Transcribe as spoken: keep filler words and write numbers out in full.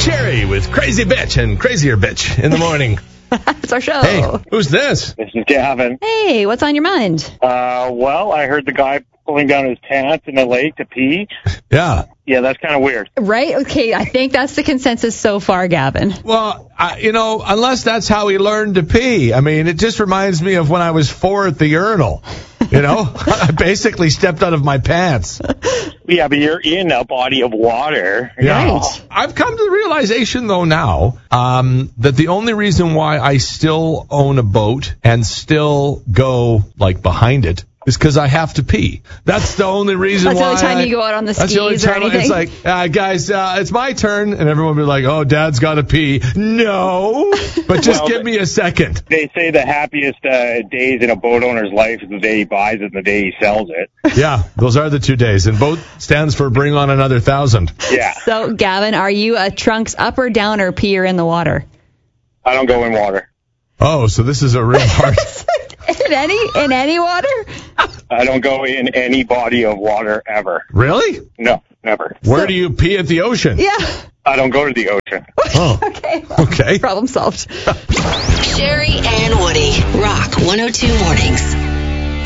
Sherry with Crazy Bitch and Crazier Bitch in the morning. It's our show. Hey, who's this? This is Gavin. Hey, what's on your mind? Uh, well, I heard the guy pulling down his pants in the lake to pee. Yeah. Yeah, that's kind of weird. Right? Okay, I think that's the consensus so far, Gavin. Well, I, you know, unless that's how he learned to pee. I mean, it just reminds me of when I was four at the urinal. You know, I basically stepped out of my pants. Yeah, but you're in a body of water. Yeah. Right. I've come to the realization, though, now um, that the only reason why I still own a boat and still go, like, behind it is because I have to pee. That's the only reason That's the why. only time I, you go out on the that's the only skis or time anything? It's like, uh, guys, uh, it's my turn. And everyone will be like, oh, Dad's got to pee. No. But just Well, give me a second. They say the happiest uh, days in a boat owner's life is the day he buys it and the day he sells it. Yeah, those are the two days. And boat stands for bring on another thousand. Yeah. So, Gavin, are you a trunks up or down or peer in the water? I don't go in water. Oh, so this is a real hard. in any in any water? I don't go in any body of water ever. Really? No, never. Where do you pee at the ocean? Yeah. I don't go to the ocean. Oh. Okay. Well, Okay. problem solved. Sherry and Woody, Rock one oh two Mornings.